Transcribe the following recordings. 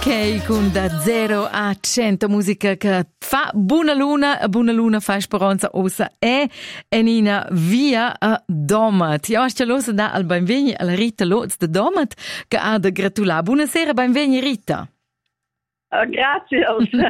Ok, con da 0 a 100 musica che fa buona luna fa speranza ossa e nina via a Domat. Io ho losa da al benveni alla Rita Lotz de Domat che ha da gratulare. Buonasera, benveni Rita. Grazie,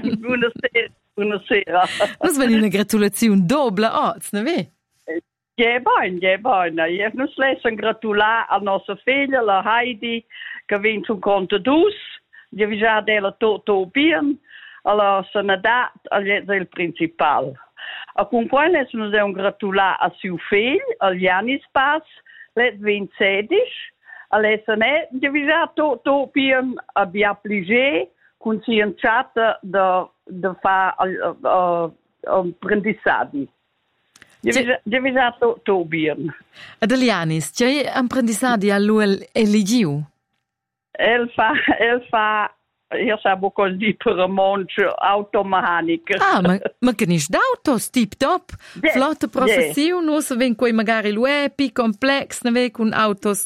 buonasera. Non sveni una gratulazione doppia, non è? Ja, buona. Io non lesso gratulare alla nostra figlia, la Heidi, che vince un conto dus. Je vi già della toto bien, allora sono dat è il principale. A con quello sono da un gratulare a suo figlio, al Janis Pass, le 26, allora je vi già toto bien abbia piacere conscienziata da fare apprendissati. Je vi già toto bien. Ad Janis, c'è apprendissati a lui eligiu? El fa, io sapevo così per un monte automechanica. Ah, ma che nicht d'autos, tip top. Yeah, Flotte professione, non so ven coi magari l'UEPI, complex, ne ve con autos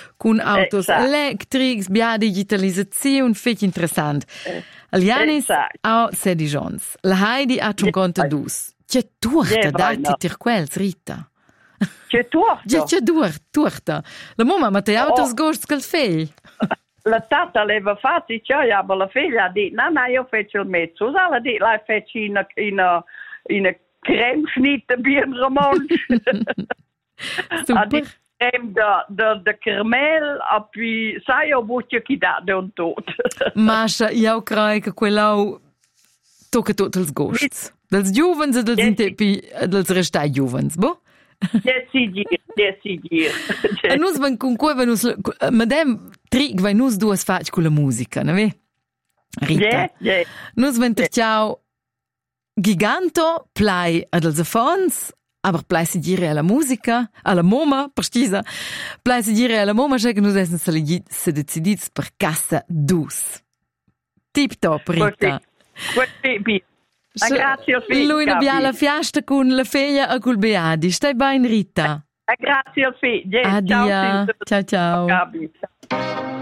electrics, bia digitalizzazione, fec interessant. Alianis ha 16 ans. La Heidi ha un conto dus. C'è turta, dati tir quels, Rita. C'è turta? C'è turta. La mamma ma te autos gost che fei. La tata aveva fatto, cioè, ma la figlia ha detto, no, io faccio il mezzo. La detto, la faccio in creme schnitte bien romansch. Super. Die creme de caramel, e poi, sai, io buccio chi dà da un tot. Masha, io credo che quello tocca tutti i gosti. Dels giovens e dels intepi, dels restai giovens, boh? Decidir. E nus van con cui venus, madem trig vai nus duas fac con la musica, ne ve? Rita. Nus van ciao giganto plai ad els afons, aber plai si dire alla musica, alla moma, precisa, plai si dire alla moma, che nus essen se decidits per cassa dus. Tip top, Rita. Grazie, figlio. Lui abbia la fiasta con la figlia e col beadi. Stai bene, Rita? Grazie, figlio. Addio. Ciao, ciao. Gabi.